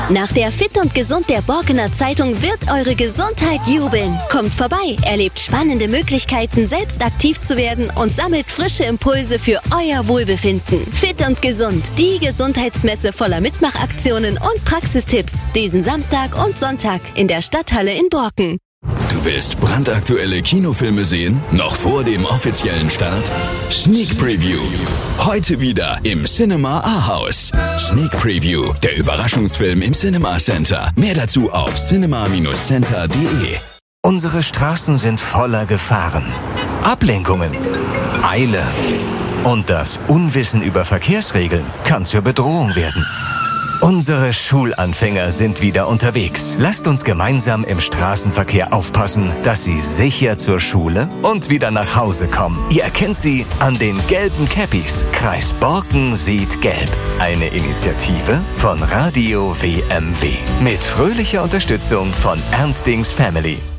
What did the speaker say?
Nach der Fit und Gesund der Borkener Zeitung wird eure Gesundheit jubeln. Kommt vorbei, erlebt spannende Möglichkeiten, selbst aktiv zu werden und sammelt frische Impulse für euer Wohlbefinden. Fit und Gesund, die Gesundheitsmesse voller Mitmachaktionen und Praxistipps. Diesen Samstag und Sonntag in der Stadthalle in Borken. Du willst brandaktuelle Kinofilme sehen? Noch vor dem offiziellen Start? Sneak Preview. Heute wieder im Cinema Ahaus. Sneak Preview, der Überraschungsfilm im Cinema Center. Mehr dazu auf cinema-center.de. Unsere Straßen sind voller Gefahren. Ablenkungen, Eile und das Unwissen über Verkehrsregeln kann zur Bedrohung werden. Unsere Schulanfänger sind wieder unterwegs. Lasst uns gemeinsam im Straßenverkehr aufpassen, dass sie sicher zur Schule und wieder nach Hause kommen. Ihr erkennt sie an den gelben Cappies. Kreis Borken sieht gelb. Eine Initiative von Radio WMW. Mit fröhlicher Unterstützung von Ernstings Family.